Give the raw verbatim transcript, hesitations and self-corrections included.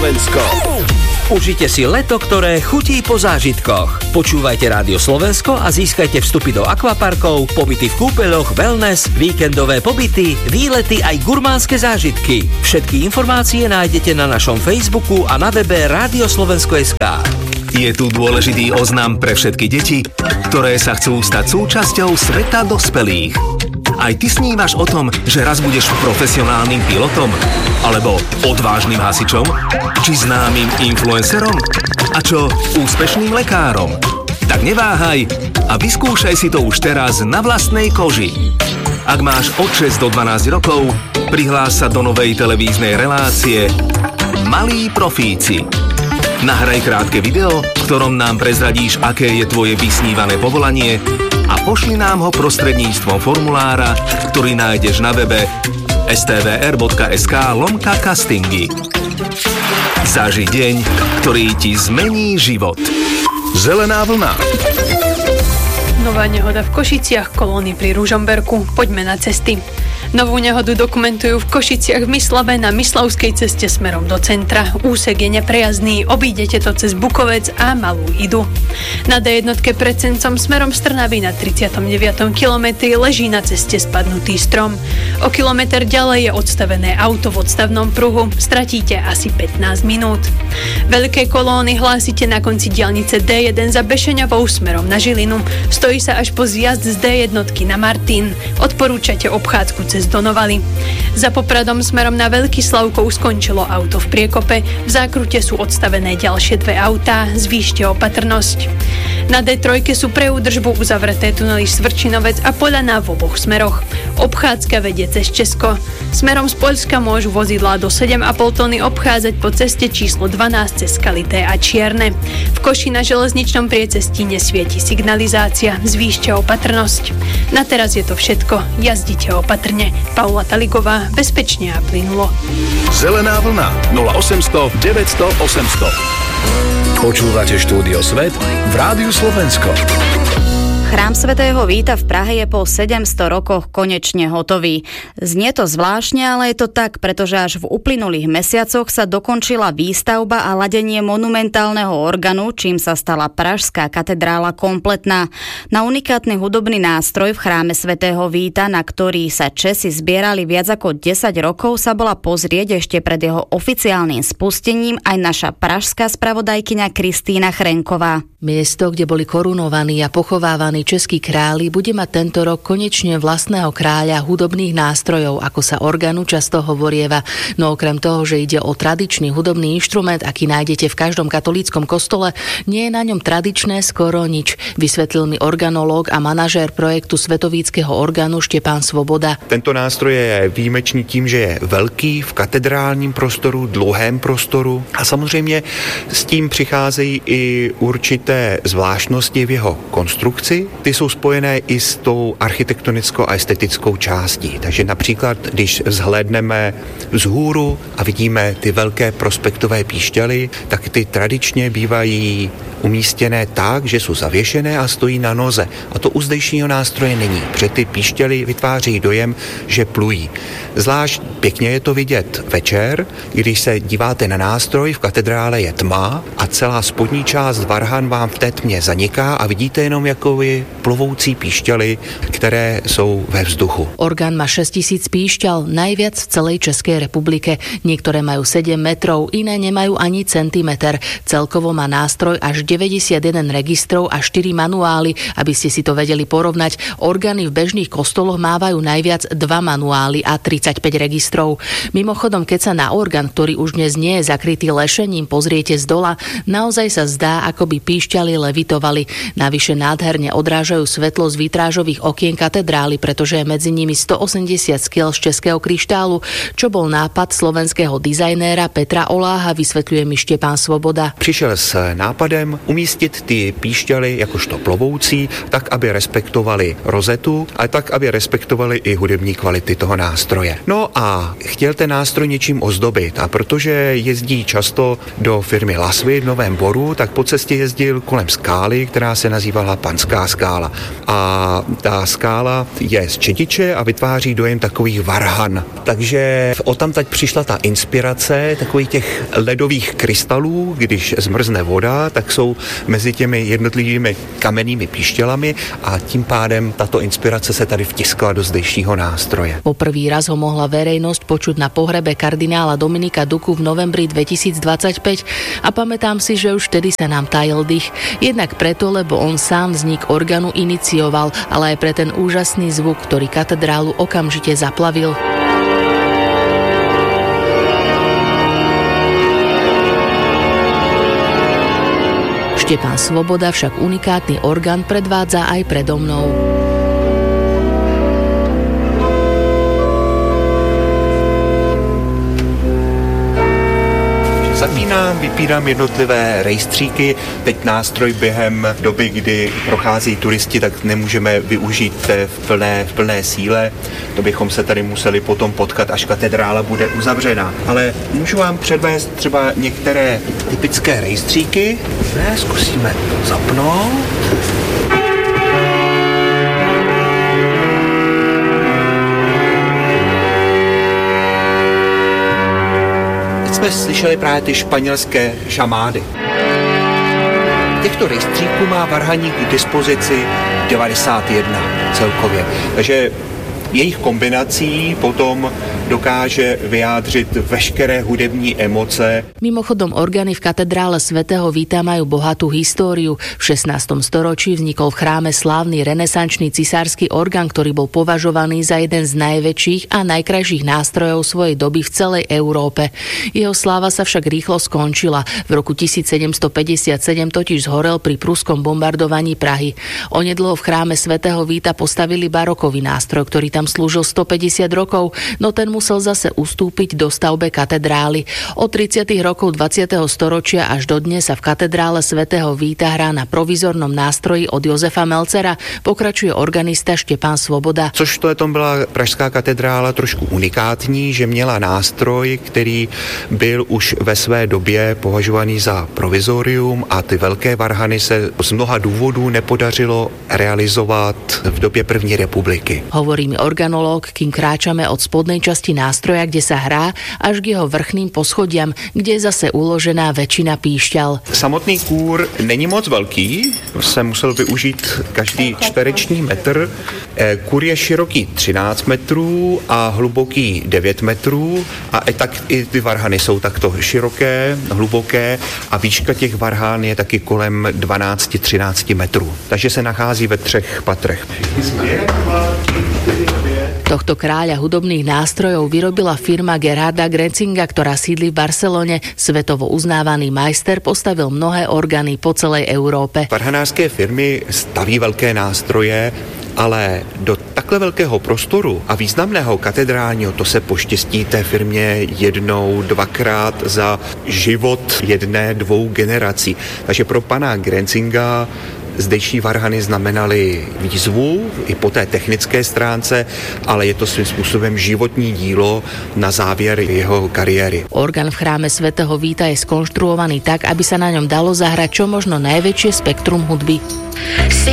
Slovensko. Užite si leto, ktoré chutí po zážitkoch. Počúvajte Rádio Slovensko a získajte vstupy do akvaparkov, pobyty v kúpeľoch, wellness, víkendové pobyty, výlety aj gurmánske zážitky. Všetky informácie nájdete na našom Facebooku a na webe rádio slovensko bodka es ká. Je tu dôležitý oznam pre všetky deti, ktoré sa chcú stať súčasťou sveta dospelých. Aj ty snívaš o tom, že raz budeš profesionálnym pilotom? Alebo odvážnym hasičom? Či známym influencerom? A čo úspešným lekárom? Tak neváhaj a vyskúšaj si to už teraz na vlastnej koži. Ak máš od šesť do dvanásť rokov, prihlás sa do novej televíznej relácie Malí profíci. Nahraj krátke video, v ktorom nám prezradíš, aké je tvoje vysnívané povolanie a pošli nám ho prostredníctvom formulára, ktorý nájdeš na webe es té vé er bodka es ká lomka castingy. Zaži deň, ktorý ti zmení život. Zelená vlna. Nová nehoda v Košiciach, kolóny pri Ružomberku. Poďme na cesty. Novú nehodu dokumentujú v Košiciach v Myslave na Myslavskej ceste smerom do centra. Úsek je neprejazdný, obídete to cez Bukovec a Malú Idu. Na dé jedna pred Cencom smerom z Trnavy na tridsiatom deviatom kilometri leží na ceste spadnutý strom. O kilometr ďalej je odstavené auto v odstavnom pruhu. Stratíte asi pätnásť minút. Veľké kolóny hlásite na konci diaľnice dé jeden za Bešeňovou smerom na Žilinu. Stojí sa až po zjazd z dé jedna na Martin. Odporúčate obchádzku cez Donovali. Za Popradom smerom na Veľký Slavkov skončilo auto v priekope. V zákrute sú odstavené ďalšie dve autá. Zvýšte opatrnosť. Na dé tri sú pre údržbu uzavreté tunely Svrčinovec a Poľaná v oboch smeroch. Obchádzka vedie cez Česko. Smerom z Poľska môžu vozidlá do sedem a pol tony obchádzať po ceste číslo dvanásť cez Skalité a Čierne. V Koši na železničnom priecestí nesvieti signalizácia. Zvýšte opatrnosť. Na teraz je to všetko. Jazdite opatrne. Paula Taligová, bezpečne a plynulo. Zelená vlna nula osemsto deväťsto osemsto. Počúvate Štúdio Svet v Rádiu Slovensko. Chrám svätého Víta v Prahe je po sedemsto rokoch konečne hotový. Znie to zvláštne, ale je to tak, pretože až v uplynulých mesiacoch sa dokončila výstavba a ladenie monumentálneho organu, čím sa stala Pražská katedrála kompletná. Na unikátny hudobný nástroj v chráme svätého Víta, na ktorý sa Česi zbierali viac ako desať rokov, sa bola pozrieť ešte pred jeho oficiálnym spustením aj naša pražská spravodajkyňa Kristýna Chrenková. Miesto, kde boli korunovaní a pochovávaní českí králi, bude mať tento rok konečne vlastného kráľa hudobných nástrojov, ako sa organu často hovorieva. No okrem toho, že ide o tradičný hudobný inštrument, aký nájdete v každom katolíckom kostole, nie je na ňom tradičné skoro nič, vysvetlil mi organológ a manažér projektu Svetovíckého orgánu Štepán Svoboda. Tento nástroj je výjimečný tím, že je velký v katedrálním prostoru, dlouhém prostoru a samozřejmě s tím přicházejí i určité zvláštnosti v jeho konstrukci. Ty jsou spojené i s tou architektonickou a estetickou částí. Takže například, když zhlédneme vzhůru a vidíme ty velké prospektové píšťaly, tak ty tradičně bývají umístěné tak, že jsou zavěšené a stojí na noze. A to u zdejšího nástroje není, protože ty píšťaly vytváří dojem, že plují. Zvlášť pěkně je to vidět večer, když se díváte na nástroj, v katedrále je tma a celá spodní část varhan vám v té tmě zaniká a vidíte jenom jakoby plovoucí píšťaly, které jsou ve vzduchu. Orgán má šesť tisíc píšťal, najviac v celej Českej republike. Niektoré majú sedem metrov, iné nemajú ani centimeter. Celkovo má nástroj až deväťdesiatjeden registrov a štyri manuály. Aby ste si to vedeli porovnať, orgány v bežných kostoloch mávajú najviac dva manuály a tridsaťpäť registrov. Mimochodom, keď sa na orgán, ktorý už dnes nie je zakrytý lešením, pozriete z dola, naozaj sa zdá, ako by píšťaly levitovali. Navyše nádherne odrážajú svetlo z vitrážových okien katedrály, pretože je medzi nimi stoosemdesiat skiel z českého kryštálu, čo bol nápad slovenského dizajnéra Petra Oláha, vysvetľuje mi Štepán Svoboda. Přišel s nápadem umístit ty píšťaly jakožto plovoucí, tak, aby respektovali rozetu, a tak, aby respektovali i hudební kvality toho nástroje. No a chtěl ten nástroj něčím ozdobit, a protože jezdí často do firmy Lasvy v Novém Boru, tak po cestě jezdil kolem skály, která se nazývala Panská skála. A ta skála je z čediče a vytváří dojem takových varhan. Takže odtamtud přišla ta inspirace takových těch ledových krystalů, když zmrzne voda, tak jsou mezi těmi jednotlivými kamennými píšťalami a tím pádem tato inspirace se tady vtiskla do zdejšího nástroje. Po prvý raz ho mohla verejnosť počuť na pohrebe kardinála Dominika Duku v novembri dvetisícdvadsaťpäť a pamätám si, že už vtedy sa nám tajil dých. Jednak preto, lebo on sám vznik orgánu inicioval, ale aj pre ten úžasný zvuk, ktorý katedrálu okamžite zaplavil. Štepán Svoboda však unikátny orgán predvádza aj predo mnou. Zapínám, vypínám jednotlivé rejstříky. Teď nástroj během doby, kdy prochází turisti, tak nemůžeme využít v plné, v plné síle. To bychom se tady museli potom potkat, až katedrála bude uzavřená. Ale můžu vám předvést třeba některé typické rejstříky. Ne, zkusíme zapnout. Jsme slyšeli právě ty španělské žamády. Těchto rejstříků má varhaník k dispozici devadesát jedna celkově. Takže jejich kombinací potom dokáže vyjádřit veškeré hudební emoce. Mimochodom, orgány v katedrále svätého Víta majú bohatú históriu. V šestnástom storočí vznikol v chráme slávny renesančný cisársky orgán, ktorý bol považovaný za jeden z najväčších a najkrajších nástrojov svojej doby v celej Európe. Jeho sláva sa však rýchlo skončila. V roku tisícsedemstopäťdesiatsedem totiž zhorel pri pruskom bombardovaní Prahy. Onedlho v chráme svätého Víta postavili barokový nástroj, ktorý tam slúžil stopäťdesiat rokov, no ten musel zase ustúpiť do stavbe katedrály. Od tridsiatych rokov dvadsiateho storočia až do dnes sa v katedrále svätého Víta hrá na provizornom nástroji od Josefa Melcera, pokračuje organista Štepán Svoboda. Což to tom byla pražská katedrála trošku unikátní, že měla nástroj, který byl už ve své době považovaný za provizorium a ty velké varhany se z mnoha důvodů nepodařilo realizovat v době první republiky. Hovorí mi organológ, kým kráčame od spodnej časti nástroja, kde sa hrá, až k jeho vrchným poschodiam, kde je zase uložená väčšina píšťal. Samotný kůr není moc velký, jsem musel využít každý čtvereční metr. Kůr je široký třináct metrů a hluboký devět metrů a i tak i ty varhany jsou takto široké, hluboké a výška těch varhán je taky kolem dvanáct až třináct metrů. Takže se nachází ve třech patrech. Tohto kráľa hudobných nástrojov vyrobila firma Gerharda Grenzinga, ktorá sídli v Barcelone. Svetovo uznávaný majster postavil mnohé orgány po celej Európe. Varhanářské firmy staví velké nástroje, ale do takhle velkého prostoru a významného katedrálního to se poštěstí té firmě jednou, dvakrát za život jedné, dvou generací. Takže pro pana Grenzinga zdejší varhany znamenaly výzvu i po té technické stránce, ale je to svým způsobem životní dílo na závěr jeho kariéry. Orgán v chráme svätého Víta je skonštruovaný tak, aby sa na ňom dalo zahrať čo možno najväčšie spektrum hudby.